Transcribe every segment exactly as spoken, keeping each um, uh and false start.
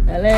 Dale.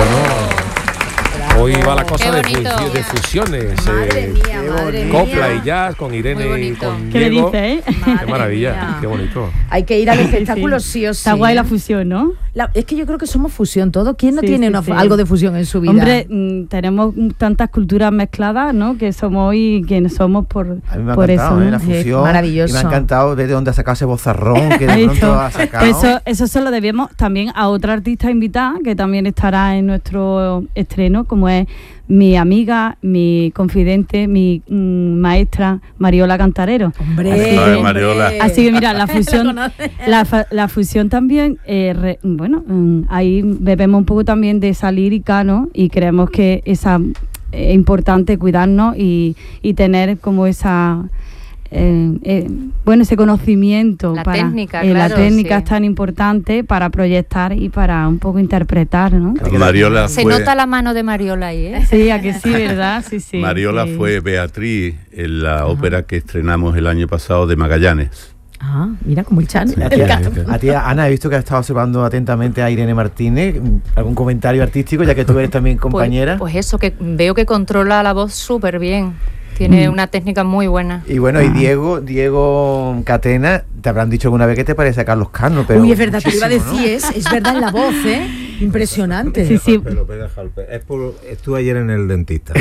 Hoy va la cosa de, fu- de fusiones. Madre eh, mía, madre copla mía. y jazz con Irene y con ¿Qué le Diego. dice, eh? Qué maravilla, mía. qué bonito. Hay que ir al espectáculo sí o sí. Está guay ¿eh? la fusión, ¿no? La- es que yo creo que somos fusión todo. ¿Quién no Sí, tiene sí, una fu- sí. algo de fusión en su vida? Hombre, mm, tenemos tantas culturas mezcladas, ¿no? Que somos hoy quienes somos por, A mí me ha por encantado, eso, ¿eh? ¿no? La fusión. maravilloso. Y me ha encantado ver de dónde ha sacado ese bozarrón que de Ahí pronto está. ha sacado. Eso, eso se lo debemos también a otra artista invitada que también estará en nuestro estreno, como es mi amiga, mi confidente, mi mm, maestra Mariola Cantarero. Hombre, Así Ay, que- Mariola. Así que mira, la fusión, La conoce. la, fa- la fusión también, eh, re- bueno, mm, ahí bebemos un poco también de esa lírica, ¿no? Y creemos que esa es importante cuidarnos y, y tener como esa eh, eh, bueno, ese conocimiento La para técnica, eh, claro, la técnica sí. es tan importante para proyectar y para un poco interpretar, ¿no? Mariola Se fue, nota la mano de Mariola ahí, ¿eh? Sí, a que sí, ¿verdad? Sí, sí. Mariola sí. fue Beatriz en la ópera que estrenamos el año pasado de Magallanes. Ah, mira como el Chano. A ti, a ti, Ana, he visto que has estado observando atentamente a Irene Martínez. ¿Algún comentario artístico, ya que tú eres también compañera? Pues, pues eso, que veo que controla la voz súper bien. Tiene una técnica muy buena. Y bueno, y Diego, Diego Catena, te habrán dicho alguna vez que te parece a Carlos Cano, pero Uy, es verdad, te lo iba a muchísimo, decir, es, es verdad en la voz, ¿eh? Impresionante. Sí, sí. Pero, pero, pero, es por, estuve ayer en el dentista.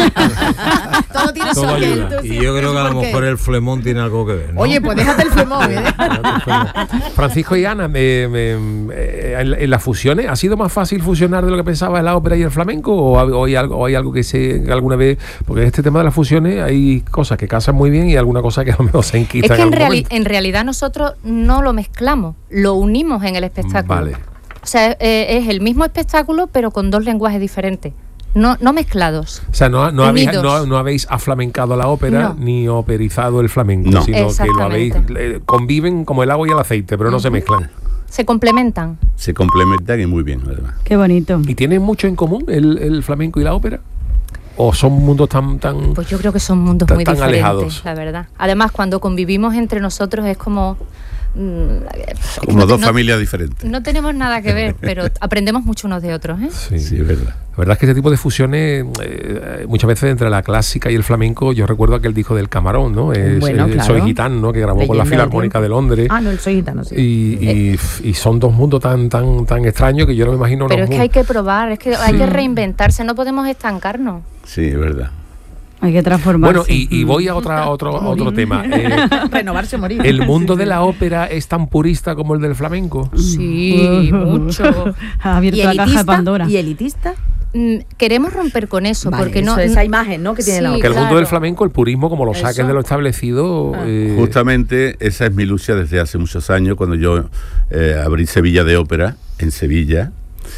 Todo tiene Todo su aquel, ayuda. tú Y sí, yo creo no sé que a lo por qué. mejor el flemón tiene algo que ver, ¿no? Oye, pues déjate el flemón, ¿eh? Francisco y Ana, me- me- eh, en, la- en las fusiones, ¿ha sido más fácil fusionar de lo que pensaba la ópera y el flamenco? ¿O, ha- o hay, algo, o hay algo que se que alguna vez? Porque en este tema de las fusiones hay cosas que casan muy bien y alguna cosa que a lo mejor se Es enquistan que en, algún reali- momento. en realidad nosotros no lo mezclamos, lo unimos en el espectáculo. Vale. O sea, eh, es el mismo espectáculo, pero con dos lenguajes diferentes. No, no mezclados. O sea, no, no, habéis, Unidos. no, no habéis aflamencado la ópera No. ni operizado el flamenco, No. sino que lo habéis, Exactamente. eh, conviven como el agua y el aceite, pero no se mezclan. Se complementan. Se complementan y muy bien, además. Qué bonito. ¿Y tienen mucho en común el, el flamenco y la ópera? ¿O son mundos tan... tan Pues yo creo que son mundos Tan- muy tan diferentes, alejados. la verdad. Además, cuando convivimos entre nosotros es como... mm, es que Como no- dos no- familias diferentes. No tenemos nada que ver, pero aprendemos mucho unos de otros, ¿eh? Sí. Sí, es verdad. La verdad es que este tipo de fusiones, eh, muchas veces entre la clásica y el flamenco, yo recuerdo aquel disco del Camarón, ¿no? Es, Bueno, eh, claro. Soy Gitano, ¿no? Que grabó con la Leyenda del Filarmónica tiempo. de Londres. Ah, no, el soy gitano, sí. Y, y, y son dos mundos tan tan tan extraños que yo no me imagino. Pero los es que mun- hay que probar, es que hay que reinventarse, no podemos estancarnos. Sí, es verdad. Hay que transformarse. Bueno, y, y voy a otra, a otro, a otro tema. Eh, Renovarse o morir. ¿El mundo de la ópera es tan purista como el del flamenco? Sí, mucho. Ha abierto ¿Y la caja de elitista? Pandora. ¿Y elitista? Mm, Queremos romper con eso, Vale, porque eso, no... esa imagen, ¿no? Que tiene la Sí, ópera. Que el mundo claro. del flamenco, el purismo, como lo saques Eso. de lo establecido... eh, Justamente esa es mi lucha desde hace muchos años, cuando yo eh, abrí Sevilla de Ópera, en Sevilla,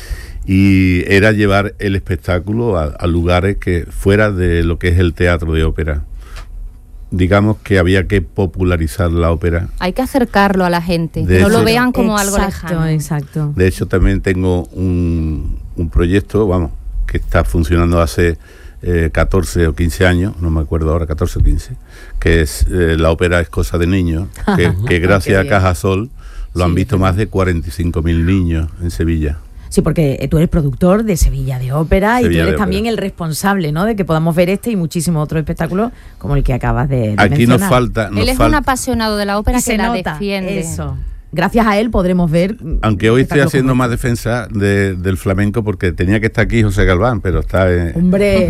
y era llevar el espectáculo a, a lugares que fuera de lo que es el teatro de ópera. Digamos que había que popularizar la ópera. Hay que acercarlo a la gente, De que no hecho- lo vean como algo Exacto, lejano. exacto. De hecho, también tengo un, un proyecto, vamos, que está funcionando hace eh, catorce o quince años, no me acuerdo ahora, catorce o quince, que es eh, la ópera Es cosa de niños, que, que gracias Qué a bien. Cajasol lo han Sí, visto qué más de cuarenta y cinco mil niños en Sevilla. Sí, porque eh, tú eres productor de Sevilla de Ópera y Sevilla tú de eres también Ópera. el responsable, ¿no? De que podamos ver este y muchísimos otros espectáculos como el que acabas de, de Aquí nos mencionar. falta, nos Él es un falta, apasionado de la ópera Y que se la nota defiende. eso. Gracias a él podremos ver. aunque hoy estoy espectáculos haciendo como más defensa de- del flamenco porque tenía que estar aquí José Galván, pero está en- este. Hombre,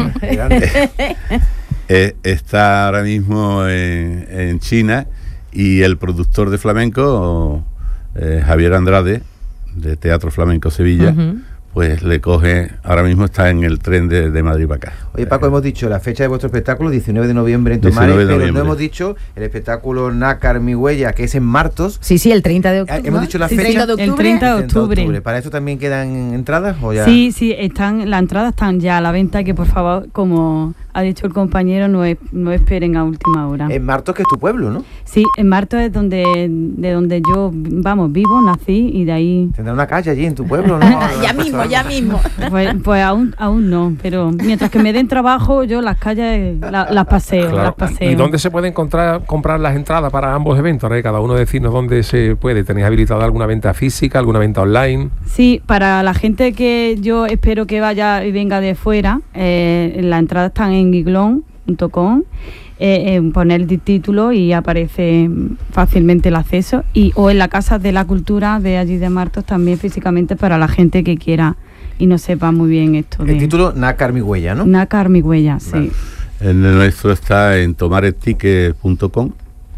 eh, está ahora mismo en, en China, y el productor de flamenco, eh, Javier Andrade, de Teatro Flamenco Sevilla, Ujú. pues le coge, ahora mismo está en el tren de, de Madrid para acá. Oye, Paco, hemos dicho la fecha de vuestro espectáculo, diecinueve de noviembre en Tomares, diecinueve de pero no noviembre. hemos dicho el espectáculo Nácar Mi Huella, que es en Martos. sí, sí, el treinta de octubre. Hemos dicho la Sí, fecha. treinta de octubre. El treinta de octubre. ¿Para eso también quedan entradas o ya? Sí, sí, están, las entradas están ya a la venta, que por favor, como ha dicho el compañero, no, es- no esperen a última hora. En Martos, que es tu pueblo, ¿no? Sí, en Martos es donde, de donde yo, vamos, vivo, nací y de ahí... Tendrá una calle allí en tu pueblo, ¿no? Ya mismo, ya mismo. Pues, pues aún, aún no, pero mientras que me den trabajo, yo las calles la- las paseo, Claro. las paseo. ¿Y dónde se pueden encontrar, comprar las entradas para ambos eventos? Ahora que cada uno decirnos dónde se puede. ¿Tenéis habilitada alguna venta física, alguna venta online? Sí, para la gente que yo espero que vaya y venga de fuera, eh, las entradas están en giglón punto com, eh, en poner el título y aparece fácilmente el acceso, y o en la Casa de la Cultura de allí de Martos también físicamente para la gente que quiera y no sepa muy bien esto de El título Nácar mi huella, ¿no? Nácar mi huella, sí. Vale. El nuestro está en tomareticket punto com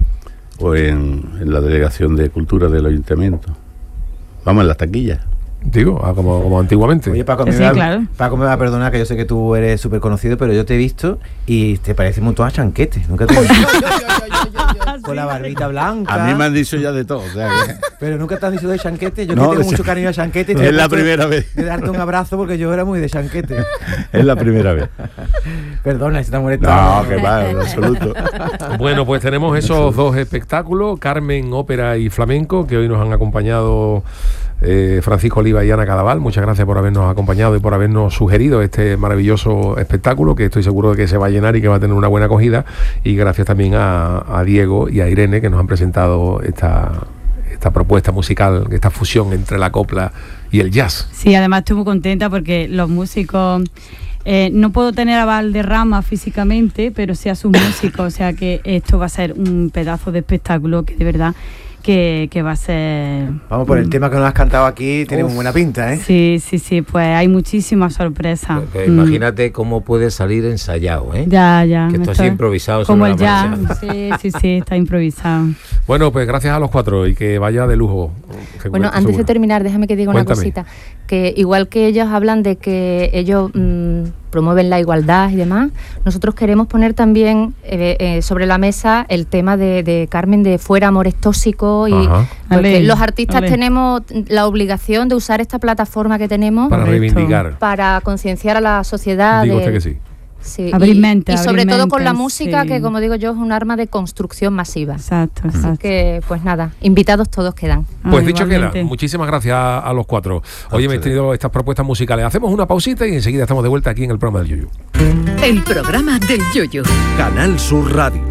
o en, en la Delegación de Cultura del Ayuntamiento. Vamos, en las taquillas. Digo, ah, como, como antiguamente. Oye, Paco, me, Sí, va, claro. Paco me va a perdonar, que yo sé que tú eres súper conocido, pero yo te he visto y te parece un montón a Chanquete. Nunca te he visto. Con la barbita blanca. A mí me han dicho ya de todo. O sea que- Pero nunca te han dicho de Chanquete. Yo No, que tengo de mucho Chan- cariño a Chanquete. y Es estoy a la punto de- primera vez. De darte un abrazo porque yo era muy de Chanquete. es la primera vez. Perdona, si te ha molestado. No, que va, en absoluto. Bueno, pues tenemos esos dos espectáculos, Carmen, ópera y flamenco, que hoy nos han acompañado eh, Francisco Oliva y Ana Cadaval. Muchas gracias por habernos acompañado y por habernos sugerido este maravilloso espectáculo, que estoy seguro de que se va a llenar y que va a tener una buena acogida. Y gracias también a, a Diego y a Irene, que nos han presentado esta, esta propuesta musical, esta fusión entre la copla y el jazz. Sí, además estoy muy contenta porque los músicos, eh, no puedo tener a Valderrama físicamente, pero sí a sus músicos, o sea que esto va a ser un pedazo de espectáculo que de verdad que, que va a ser... Vamos, por el tema que nos has cantado aquí, tiene muy Uf. buena pinta, ¿eh? Sí, sí, sí, pues hay muchísimas sorpresas. Que Mm. imagínate cómo puede salir ensayado, ¿eh? Ya, ya. Que me esto es estoy- improvisado Como sobre el la jazz. marcha. Sí, sí, sí, está improvisado. Bueno, pues gracias a los cuatro y que vaya de lujo. Bueno, seguro- antes de seguro. terminar, déjame que diga una Cuéntame. cosita. Que igual que ellos hablan de que ellos mm, promueven la igualdad y demás, nosotros queremos poner también eh, eh, sobre la mesa el tema de, de Carmen de fuera amores tóxicos, y Ajá. porque Ale, los artistas ale. tenemos la obligación de usar esta plataforma que tenemos Para Correcto. reivindicar. para concienciar a la sociedad. Digo de- usted que sí. Sí, Abrir y, mente, y sobre abrir todo con la mentes, música, sí. que como digo yo es un arma de construcción masiva. Exacto, Así exacto. que, pues nada, invitados todos quedan. Pues Ah, dicho igualmente. queda, muchísimas gracias a, a los cuatro. Hoy hemos ustedes. tenido estas propuestas musicales. Hacemos una pausita y enseguida estamos de vuelta aquí en el programa del Yuyu. El programa del Yoyo. Canal Sur Radio.